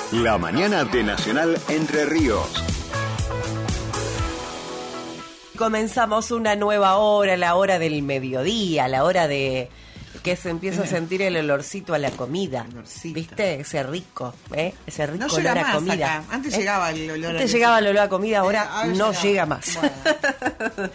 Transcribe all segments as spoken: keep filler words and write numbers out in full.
La mañana de Nacional Entre Ríos. Comenzamos una nueva hora, la hora del mediodía, la hora de que se empieza a sentir el olorcito a la comida. ¿Viste? Ese rico, ¿eh? Ese rico no olor a más comida. Acá. Antes ¿Eh? llegaba el olor Antes llegaba el olor a comida, ahora, eh, ahora no llega. llega más. Bueno,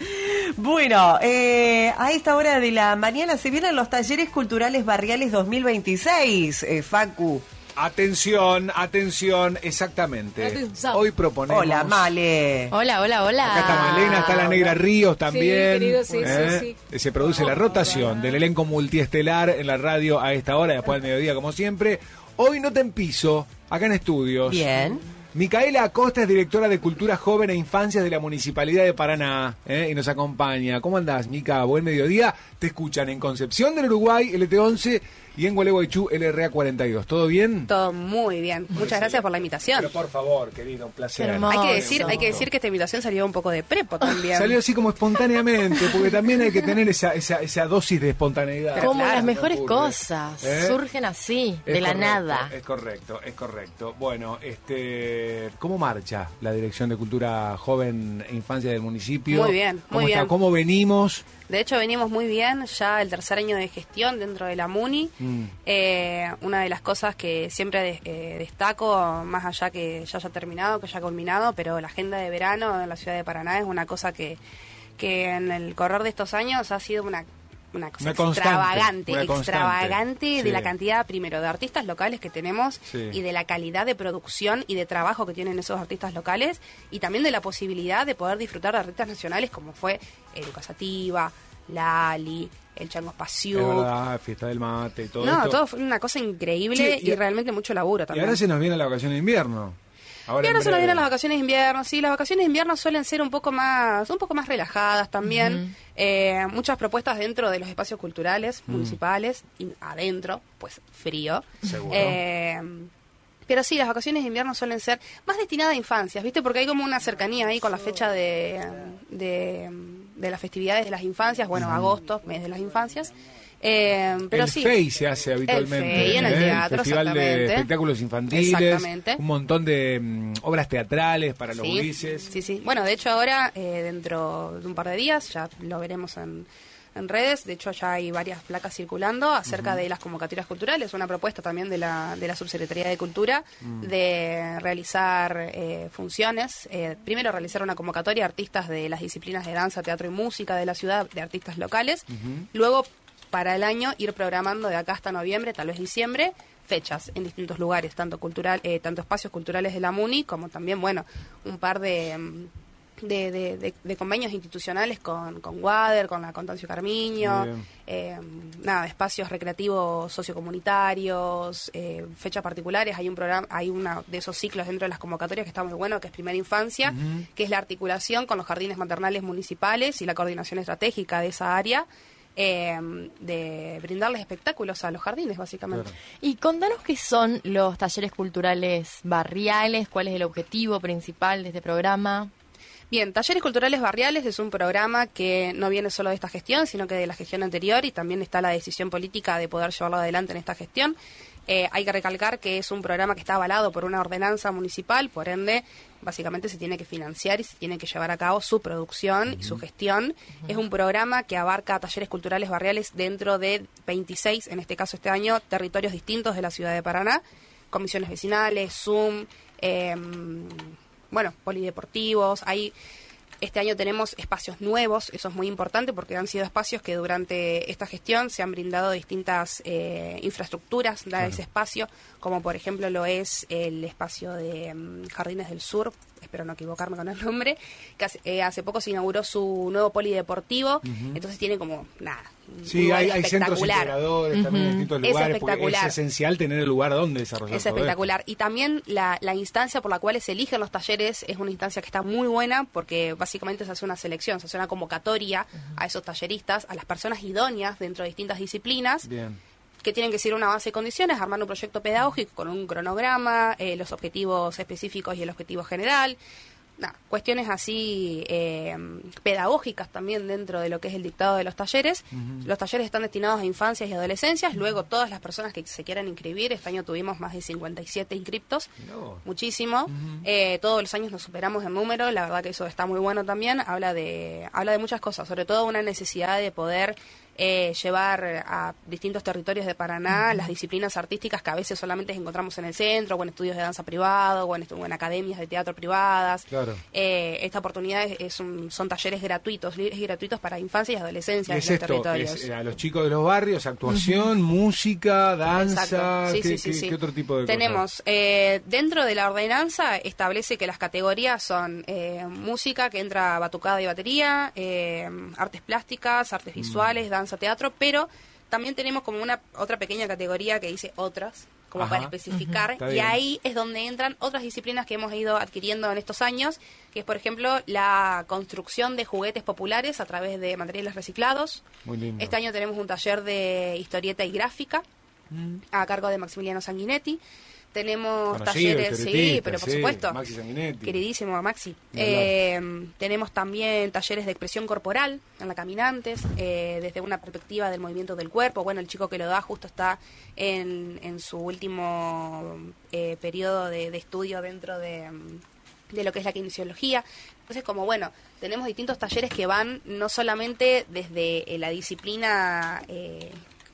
bueno eh, a esta hora de la mañana se vienen los talleres culturales barriales dos mil veintiséis, eh, Facu. Atención, atención, exactamente. Atención. Hoy proponemos... Hola, Male. Hola, hola, hola. Acá está Malena, está la Negra Ríos también. Sí, querido, sí, ¿eh? sí, sí. Se produce la rotación del elenco multiestelar en la radio a esta hora, después del mediodía, como siempre. Hoy Nota en Piso, acá en estudios. Bien. Micaela Acosta es directora de Cultura Joven e Infancias de la Municipalidad de Paraná, ¿eh? Y nos acompaña. ¿Cómo andás, Mica? Buen mediodía. Te escuchan en Concepción del Uruguay, L T once, y en Gualeguaychú, L R A cuarenta y dos. ¿Todo bien? Todo muy bien. Muchas gracias por la invitación. Pero por favor, querido, un placer. Hermoso. Hay que decir, hay que decir que esta invitación salió un poco de prepo también. Salió así como espontáneamente, porque también hay que tener esa, esa, esa dosis de espontaneidad. Como claro, las mejores ocurre. cosas ¿Eh? surgen así, Es de la correcto, nada. Es correcto, es correcto. Bueno, este, ¿cómo marcha la Dirección de Cultura Joven e Infancia del municipio? Muy bien, ¿Cómo muy está? bien. ¿Cómo venimos? De hecho, venimos muy bien, ya el tercer año de gestión dentro de la MUNI. Mm. Eh, una de las cosas que siempre de- eh, destaco, más allá que ya haya terminado, que ya ha culminado, pero la agenda de verano en la ciudad de Paraná es una cosa que, que en el correr de estos años ha sido una, una cosa Una constante, extravagante, una constante, extravagante sí. de la cantidad, primero, de artistas locales que tenemos Sí. y de la calidad de producción y de trabajo que tienen esos artistas locales, y también de la posibilidad de poder disfrutar de artistas nacionales como fue Educa Sativa, Lali, el Chango Es Espacio. verdad, fiesta del mate y todo No, esto. todo fue una cosa increíble Sí, y- y, realmente mucho laburo Y también. ahora se nos viene la vacación de invierno. Y ahora en se nos breve. vienen las vacaciones de invierno. Sí, las vacaciones de invierno suelen ser un poco más, un poco más relajadas también. Eh, muchas propuestas dentro de los espacios culturales municipales y adentro, pues frío. Seguro. Eh, pero sí, las vacaciones de invierno suelen ser más destinadas a infancias, ¿viste? Porque hay como una cercanía ahí con la fecha de, de, de las festividades de las infancias. Bueno, agosto, mes de las infancias. Eh, pero el sí. F E I se hace habitualmente. El F E I en el ¿eh? teatro, Festival de exactamente. Espectáculos Infantiles. Exactamente. Un montón de mm, obras teatrales para los Sí, gurises. sí, sí. Bueno, de hecho ahora, eh, dentro de un par de días, ya lo veremos en, en redes. De hecho, ya hay varias placas circulando acerca de las convocatorias culturales. Una propuesta también de la, de la Subsecretaría de Cultura de realizar eh, funciones. Eh, primero, realizar una convocatoria a artistas de las disciplinas de danza, teatro y música de la ciudad, de artistas locales. Luego, para el año, ir programando de acá hasta noviembre, tal vez diciembre, fechas en distintos lugares, tanto cultural, eh, tanto espacios culturales de la MUNI, como también, bueno, un par de, mm, de, de, de- de convenios institucionales con, con Wader, con la Contancio Carmiño, Muy bien. eh, nada, espacios recreativos sociocomunitarios, eh, fechas particulares. Hay un programa, hay uno de esos ciclos dentro de las convocatorias que está muy bueno, que es Primera Infancia, que es la articulación con los jardines maternales municipales y la coordinación estratégica de esa área. Eh, de brindarles espectáculos a los jardines, básicamente. Claro. Y contanos qué son los talleres culturales barriales, cuál es el objetivo principal de este programa. Bien, Talleres Culturales Barriales es un programa que no viene solo de esta gestión, sino que de la gestión anterior, y también está la decisión política de poder llevarlo adelante en esta gestión. Eh, hay que recalcar que es un programa que está avalado por una ordenanza municipal, por ende, básicamente se tiene que financiar y se tiene que llevar a cabo su producción y su gestión. Es un programa que abarca talleres culturales barriales dentro de veintiséis, en este caso este año, territorios distintos de la ciudad de Paraná, comisiones vecinales, Zoom, eh, bueno, polideportivos. Hay Este año tenemos espacios nuevos, eso es muy importante porque han sido espacios que durante esta gestión se han brindado distintas eh, infraestructuras a Claro. ese espacio, como por ejemplo lo es el espacio de um, Jardines del Sur, espero no equivocarme con el nombre, que hace, eh, hace poco se inauguró su nuevo polideportivo, uh-huh. entonces tiene como, nada, un Sí, lugar hay, hay centros espectacular. integradores también en distintos Es lugares, porque es espectacular. esencial tener el lugar donde desarrollar Es todo espectacular. Y también la, la instancia por la cual se eligen los talleres es una instancia que está muy buena porque básicamente se hace una selección, se hace una convocatoria uh-huh. a esos talleristas, a las personas idóneas dentro de distintas disciplinas. esto. Bien. Que tienen que seguir una base de condiciones, armar un proyecto pedagógico con un cronograma, eh, los objetivos específicos y el objetivo general. Nah, cuestiones así eh, pedagógicas también dentro de lo que es el dictado de los talleres. Uh-huh. Los talleres están destinados a infancias y adolescencias. Luego todas las personas que se quieran inscribir, este año tuvimos más de cincuenta y siete inscriptos, no. muchísimo. Uh-huh. eh, todos los años nos superamos en número, la verdad que eso está muy bueno también. Habla de, habla de muchas cosas, sobre todo una necesidad de poder Eh, llevar a distintos territorios de Paraná uh-huh. las disciplinas artísticas que a veces solamente encontramos en el centro, o en estudios de danza privado, o en, o en academias de teatro privadas. Claro. Eh, esta oportunidad es, es un, son talleres gratuitos, libres y gratuitos para infancia y adolescencia en los esto? territorios. Es a los chicos de los barrios, actuación, uh-huh. música, danza, sí, ¿qué, sí, sí, qué, sí. ¿qué otro tipo de Tenemos, cosas? Eh, dentro de la ordenanza establece que las categorías son eh, música, que entra batucada y batería, eh, artes plásticas, artes visuales, mm. danza, teatro, pero también tenemos como una otra pequeña categoría que dice otras, como Ajá. para especificar, uh-huh. y ahí es donde entran otras disciplinas que hemos ido adquiriendo en estos años, que es, por ejemplo, la construcción de juguetes populares a través de materiales reciclados. Muy lindo. Este año tenemos un taller de historieta y gráfica mm. a cargo de Maximiliano Sanguinetti. Tenemos Conocido, talleres, sí, pero por sí, supuesto, Maxi Sanguinetti. Queridísimo a Maxi. Eh, tenemos también talleres de expresión corporal en la Caminantes, eh, desde una perspectiva del movimiento del cuerpo. Bueno, el chico que lo da justo está en, en su último eh, periodo de, de estudio dentro de, de lo que es la kinesiología. Entonces, como bueno, tenemos distintos talleres que van no solamente desde eh, la disciplina Eh,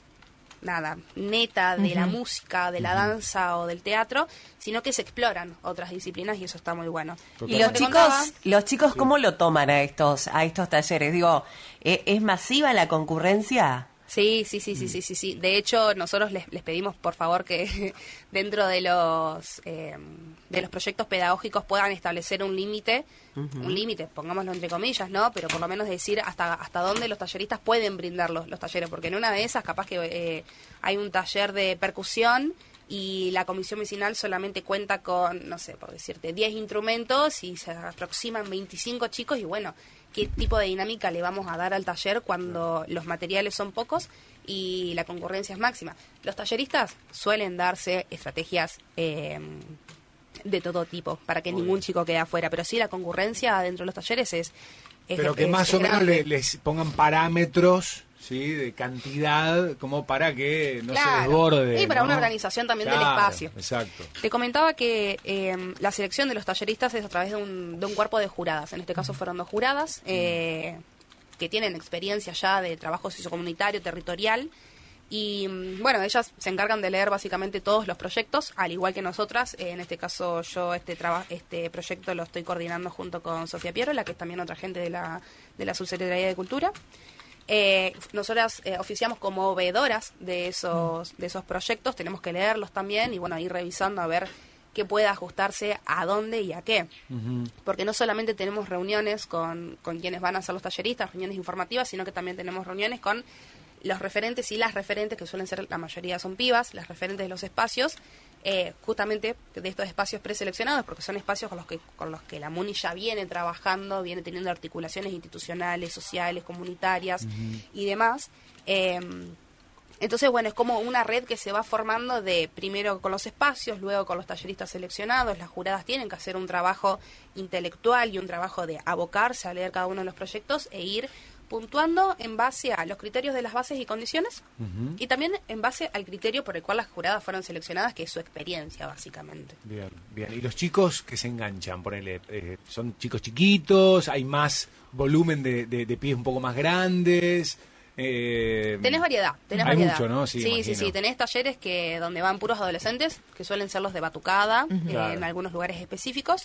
nada, neta de uh-huh. la música, de la uh-huh. danza o del teatro, sino que se exploran otras disciplinas y eso está muy bueno. Y los chicos, contaba, los chicos, sí. ¿cómo lo toman a estos, a estos talleres? Digo, ¿es, es masiva la concurrencia? Sí, sí, sí, sí, sí, sí, sí. De hecho, nosotros les, les pedimos, por favor, que dentro de los eh, de los proyectos pedagógicos puedan establecer un límite, uh-huh. un límite, pongámoslo entre comillas, ¿no? Pero por lo menos decir hasta hasta dónde los talleristas pueden brindar los, los talleres, porque en una de esas capaz que eh, hay un taller de percusión y la comisión vecinal solamente cuenta con, no sé, por decirte, diez instrumentos y se aproximan veinticinco chicos y bueno, ¿qué tipo de dinámica le vamos a dar al taller cuando los materiales son pocos y la concurrencia es máxima? Los talleristas suelen darse estrategias eh, de todo tipo para que Muy ningún bien. chico quede afuera, pero sí la concurrencia dentro de los talleres es... es pero que es, más es o menos grande. le, les pongan parámetros... Sí, de cantidad, como para que no claro. se desborde. Y para ¿no? una organización también claro, del espacio. Exacto. Te comentaba que eh, la selección de los talleristas es a través de un, de un cuerpo de juradas. En este caso fueron dos juradas eh, que tienen experiencia ya de trabajo sociocomunitario, territorial. Y bueno, ellas se encargan de leer básicamente todos los proyectos, al igual que nosotras. Eh, en este caso yo este traba, este proyecto lo estoy coordinando junto con Sofía Pierola, que es también otra gente de la, de la Subsecretaría de Cultura. Eh, nosotras eh, oficiamos como veedoras de esos de esos proyectos, tenemos que leerlos también y bueno, ir revisando a ver qué puede ajustarse a dónde y a qué. Uh-huh. Porque no solamente tenemos reuniones con, con quienes van a ser los talleristas, reuniones informativas, sino que también tenemos reuniones con los referentes y las referentes, que suelen ser, la mayoría son pibas, las referentes de los espacios, eh, justamente de estos espacios preseleccionados, porque son espacios con los que con los que la MUNI ya viene trabajando, viene teniendo articulaciones institucionales, sociales, comunitarias uh-huh. y demás. Eh, entonces, bueno, es como una red que se va formando de primero con los espacios, luego con los talleristas seleccionados. Las juradas tienen que hacer un trabajo intelectual y un trabajo de abocarse a leer cada uno de los proyectos e ir puntuando en base a los criterios de las bases y condiciones uh-huh. y también en base al criterio por el cual las juradas fueron seleccionadas, que es su experiencia, básicamente. Bien, bien. ¿Y los chicos que se enganchan? Ponele, eh, ¿son chicos chiquitos? ¿Hay más volumen de, de, de pies un poco más grandes? Eh, tenés variedad, tenés hay variedad. mucho, ¿no? Sí, sí, sí, sí, tenés talleres que donde van puros adolescentes, que suelen ser los de batucada, uh-huh. eh, claro. en algunos lugares específicos.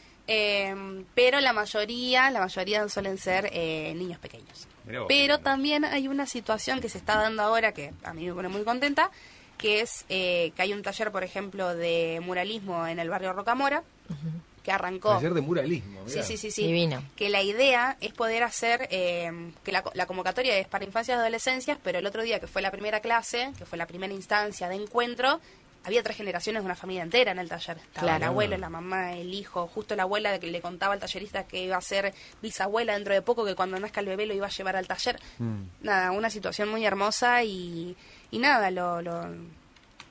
Eh, pero la mayoría, la mayoría suelen ser eh, niños pequeños. Pero bien. También hay una situación que se está dando ahora que a mí me pone muy contenta, que es eh, que hay un taller, por ejemplo, de muralismo en el barrio Rocamora, uh-huh. que arrancó. Taller de muralismo. Sí, sí, sí, sí. Divino. Que la idea es poder hacer, eh, que la, la convocatoria es para infancias y adolescencias, pero el otro día que fue la primera clase, que fue la primera instancia de encuentro, había tres generaciones de una familia entera en el taller. Estaba claro. el abuelo, la mamá, el hijo, justo la abuela que le contaba al tallerista que iba a ser bisabuela dentro de poco, que cuando nazca el bebé lo iba a llevar al taller. Mm. Nada, una situación muy hermosa y, y nada, lo, lo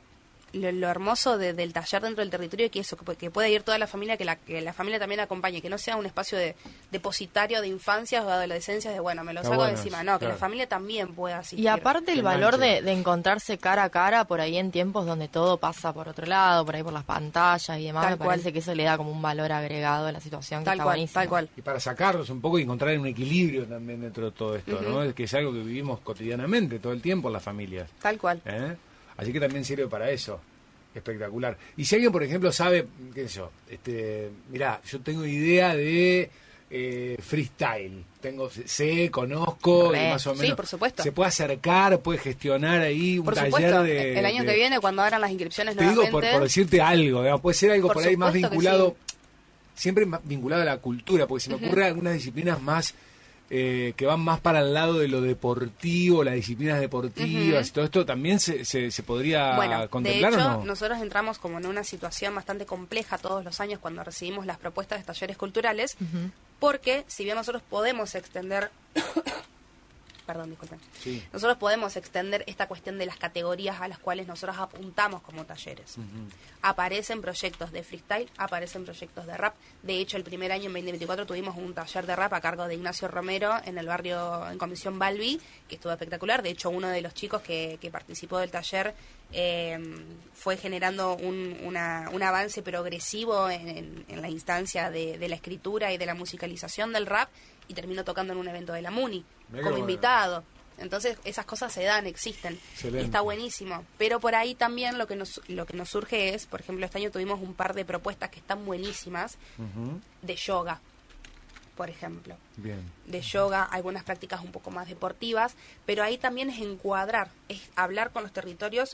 lo, lo hermoso de, del taller dentro del territorio, que eso, que, que pueda ir toda la familia, que la, que la familia también acompañe, que no sea un espacio de depositario de infancias o de adolescencias de, bueno, me lo saco bueno, de encima, no, que claro. la familia también pueda asistir. Y aparte el Qué valor manche. de, de encontrarse cara a cara por ahí en tiempos donde todo pasa por otro lado, por ahí por las pantallas y demás, Tal me cual. parece que eso le da como un valor agregado a la situación que Tal está cual, buenísimo. tal cual. Y para sacarlos un poco y encontrar un equilibrio también dentro de todo esto, ¿no? Es que es algo que vivimos cotidianamente, todo el tiempo en las familias. Tal cual. ¿Eh? Así que también sirve para eso. Espectacular. Y si alguien, por ejemplo, sabe, qué sé yo, este, mirá, yo tengo idea de eh, freestyle. Tengo, sé, conozco, Re. y más o Sí, menos. por supuesto. Se puede acercar, puede gestionar ahí un Por taller supuesto, de. el año de- que viene, cuando abran las inscripciones Te digo nuevamente... por, por decirte algo, digamos, puede ser algo por, Por ahí más supuesto que vinculado, siempre más vinculado a la cultura, porque se me ocurren algunas disciplinas más eh, que van más para el lado de lo deportivo, las disciplinas deportivas y todo esto, ¿también se, se, se podría Bueno, contemplar de hecho, o no? nosotros entramos como en una situación bastante compleja todos los años cuando recibimos las propuestas de talleres culturales, porque si bien nosotros podemos extender... Perdón, disculpen. Sí. Nosotros podemos extender esta cuestión de las categorías a las cuales nosotros apuntamos como talleres. Aparecen proyectos de freestyle, aparecen proyectos de rap. De hecho, el primer año, en veinte veinticuatro, tuvimos un taller de rap a cargo de Ignacio Romero en el barrio, en Comisión Balbi, que estuvo espectacular. De hecho, uno de los chicos que, que participó del taller eh, fue generando un, una, un avance progresivo en, en, en la instancia de, de la escritura y de la musicalización del rap, y terminó tocando en un evento de la MUNI Mirá como qué bueno. invitado. Entonces esas cosas se dan, existen. Excelente. Y está buenísimo. Pero por ahí también lo que nos lo que nos surge es, por ejemplo, este año tuvimos un par de propuestas que están buenísimas Ujú. de yoga, por ejemplo. Bien. De yoga, algunas prácticas un poco más deportivas, pero ahí también es encuadrar, es hablar con los territorios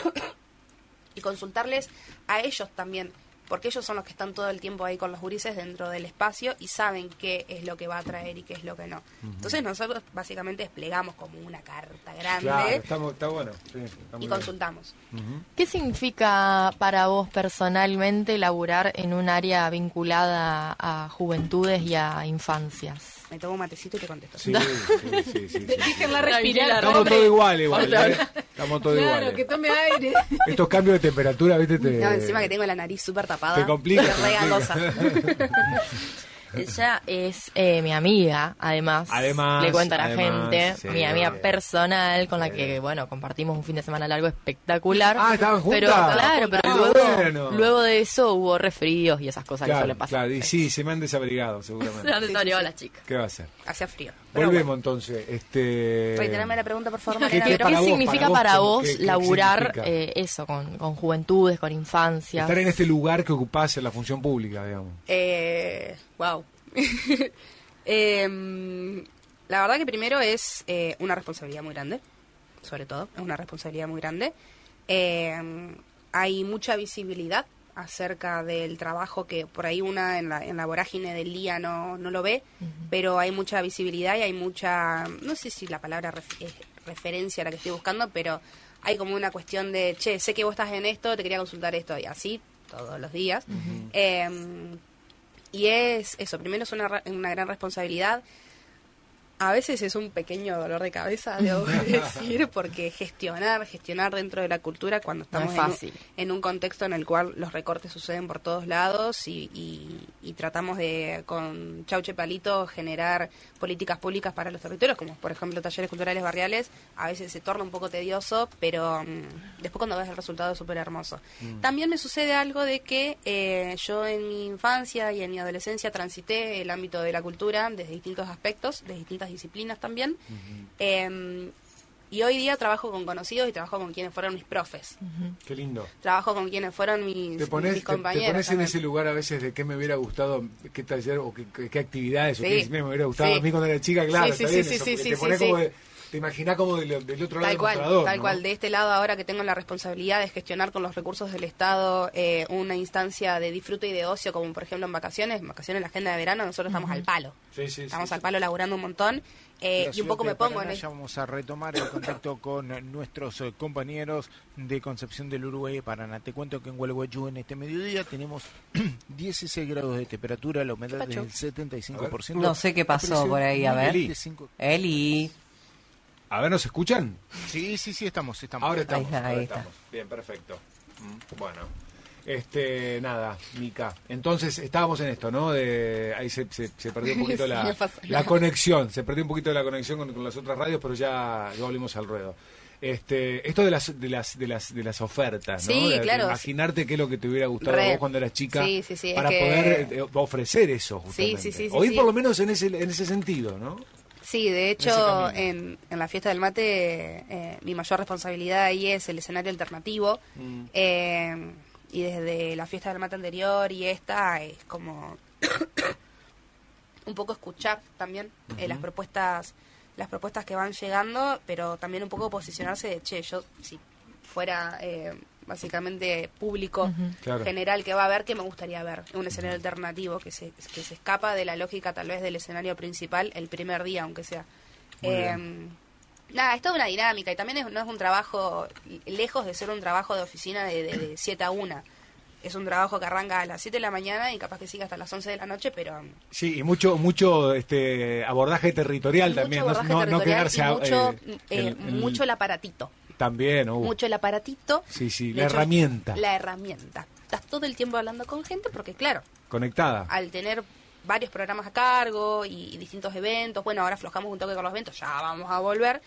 y consultarles a ellos también, porque ellos son los que están todo el tiempo ahí con los gurises dentro del espacio y saben qué es lo que va a traer y qué es lo que no. Entonces nosotros básicamente desplegamos como una carta grande Claro, está, mu- está bueno. Sí, está muy y bien. consultamos. Ujú. ¿Qué significa para vos personalmente laburar en un área vinculada a juventudes y a infancias? Me tomo un matecito y te contesto. Sí, sí, sí, sí, sí. Déjenla respirar. Estamos hombre. todos iguales, igual. ¿eh? Estamos todos Claro, iguales. que tome aire. Estos cambios de temperatura, ¿viste? Te, No, encima que tengo la nariz súper tapada. te complica. me te re complica. gangosa. Ella es eh, mi amiga, además. Además, le cuento a la además, gente, sí. mi amiga personal, con la que, bueno, compartimos un fin de semana largo espectacular. Ah, ¿estaban juntas? Pero, claro, pero Ah, luego, bueno. luego de eso hubo resfríos y esas cosas que Claro, suelen pasar. claro, y sí, se me han desabrigado, seguramente. Se han las chicas. ¿Qué va a hacer? Hacía frío. Pero Volvemos bueno. entonces. Este... Reiterame la pregunta, por favor, ¿Qué- Mariana. qué Pero- para ¿Qué vos, significa para vos, para cómo- vos qué- qué laburar significa? eh, eso, con, con juventudes, con infancias? Estar en este lugar que ocupás en la función pública, digamos. Eh, wow. Em, la verdad que primero es eh, una responsabilidad muy grande, sobre todo, es una responsabilidad muy grande. Em, hay mucha visibilidad acerca del trabajo que por ahí una en la, en la vorágine del día no, no lo ve, pero hay mucha visibilidad y hay mucha, no sé si la palabra ref- es referencia a la que estoy buscando, pero hay como una cuestión de, che, sé que vos estás en esto, te quería consultar esto, y así todos los días. Em, y es eso, primero es una, re- una gran responsabilidad. A veces es un pequeño dolor de cabeza, debo decir, porque gestionar, gestionar dentro de la cultura cuando estamos es en, un, fácil. en un contexto en el cual los recortes suceden por todos lados y, y, y tratamos de, con chauche palito, generar políticas públicas para los territorios, como por ejemplo talleres culturales barriales, a veces se torna un poco tedioso, pero mm, después cuando ves el resultado es súper hermoso. También me sucede algo de que eh, yo en mi infancia y en mi adolescencia transité el ámbito de la cultura desde distintos aspectos, de distintas disciplinas también. Eh, y hoy día trabajo con conocidos y trabajo con quienes fueron mis profes. Qué lindo. Trabajo con quienes fueron mis, Te pones, mis te, te compañeros. pones en también. ese lugar a veces de qué me hubiera gustado, qué taller o qué, qué- qué actividades o Sí. qué disciplina me hubiera gustado Sí. a mí cuando era chica, claro, Sí, sí, está sí, bien sí, eso, sí, porque sí, te sí, pones sí. como de- te imaginás como del, del otro lado Tal del cual, mostrador, tal ¿no? cual. De este lado, ahora que tengo la responsabilidad de gestionar con los recursos del Estado eh, una instancia de disfrute y de ocio, como por ejemplo en vacaciones, en vacaciones en la agenda de verano, nosotros estamos al palo. Sí, sí, sí, Estamos sí. al palo laburando un montón. eh, La y un poco ciudad me de pongo en Paraná, el... ya vamos a retomar el contacto con eh, nuestros eh, compañeros de Concepción del Uruguay de Paraná. Te cuento que en Gualeguaychú en este mediodía tenemos dieciséis grados de temperatura, la humedad es Pacho? del setenta y cinco por ciento. No sé qué pasó La presión por ahí, a ver. veinticinco. Eli. A ver, ¿nos escuchan? Sí, sí, sí, estamos, estamos. Ahora estamos, Ahí está, ahora ahí está. estamos. Bien, perfecto. Bueno, este, nada, Mica. Entonces estábamos en esto, ¿no? De, ahí se, se, se perdió un poquito Sí, la, me pasó. la conexión, se perdió un poquito la conexión con, con las otras radios, pero ya, ya volvimos al ruedo. Este, esto de las de las de las de las ofertas, ¿no? Sí, De- de claro. imaginarte qué es lo que te hubiera gustado Re. a vos cuando eras chica, Sí, sí, sí, es para que- poder eh, ofrecer eso, justamente. Sí, sí, sí, sí, o ir sí. por lo menos en ese en ese sentido, ¿no? Sí, de Ese hecho, camino. en, en la fiesta del mate, eh, mi mayor responsabilidad ahí es el escenario alternativo. Mm. Eh, y desde la fiesta del mate anterior y esta, es como un poco escuchar también eh, las propuestas las propuestas que van llegando, pero también un poco posicionarse de, che, yo si fuera eh, básicamente público Claro. general que va a ver, que me gustaría ver un escenario alternativo que se, que se escapa de la lógica tal vez del escenario principal el primer día, aunque sea. Muy Eh, nada, es toda una dinámica y también es, no es un trabajo, lejos de ser un trabajo de oficina de, de, de siete a una. Es un trabajo que arranca a las siete de la mañana y capaz que siga hasta las once de la noche, pero... Sí, y mucho mucho este abordaje territorial mucho también, no- abordaje no, no, territorial quedarse y a- mucho, eh, eh, el- el- mucho el aparatito. también, uh, Mucho el aparatito. Sí, sí, De la hecho, herramienta. La herramienta. Estás todo el tiempo hablando con gente porque, claro, conectada. al tener varios programas a cargo y, y distintos eventos, bueno, ahora aflojamos un toque con los eventos, ya vamos a volver,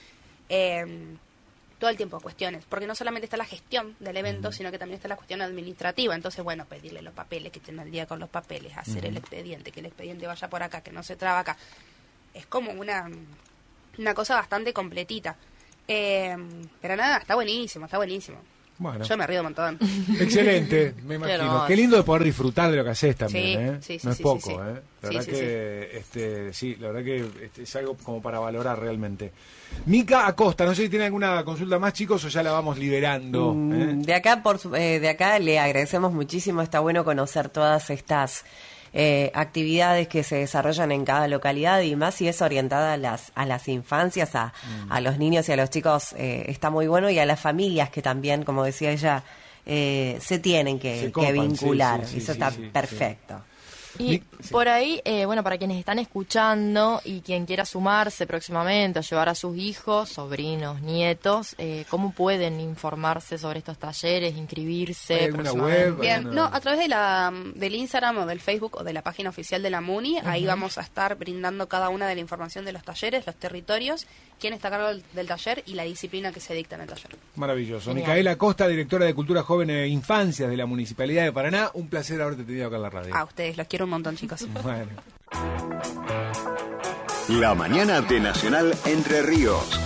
eh, todo el tiempo cuestiones, porque no solamente está la gestión del evento, sino que también está la cuestión administrativa, entonces, bueno, pedirle los papeles, que estén al día con los papeles, hacer el expediente, que el expediente vaya por acá, que no se traba acá, es como una, una cosa bastante completita. Eh, pero nada, está buenísimo, está buenísimo. Bueno. Yo me río un montón. Excelente, me imagino. hermoso. Qué lindo de poder disfrutar de lo que haces también, Sí, ¿eh? sí, sí, no es sí, poco, sí, sí. ¿eh? La Sí, verdad sí, que, este, sí, la verdad que este, es algo como para valorar realmente. Mica Acosta, no sé si tiene alguna consulta más, chicos, o ya la vamos liberando. Mm, ¿eh? De acá, por su- eh, de acá le agradecemos muchísimo. Está bueno conocer todas estas eh, actividades que se desarrollan en cada localidad y más si es orientada a las a las infancias, a, a los niños y a los chicos. Eh, está muy bueno y a las familias que también, como decía ella, eh, se tienen que, Se que copan, vincular. sí, sí, sí, Eso sí, está sí, sí. perfecto. Y Mi- por ahí, eh, bueno, para quienes están escuchando y quien quiera sumarse próximamente a llevar a sus hijos, sobrinos, nietos, eh, ¿cómo pueden informarse sobre estos talleres, ¿Hay inscribirse alguna próximamente? web? Bien, Alguna- no, a través de la, del Instagram o del Facebook o de la página oficial de la MUNI, ahí vamos a estar brindando cada una de la información de los talleres, los territorios, quién está a cargo del, del taller y la disciplina que se dicta en el taller. Maravilloso. Genial. Micaela Acosta, directora de Cultura Joven e Infancias de la Municipalidad de Paraná. Un placer haberte tenido acá en la radio. A ustedes, los quiero un montón, chicos. Bueno. La mañana de Nacional Entre Ríos.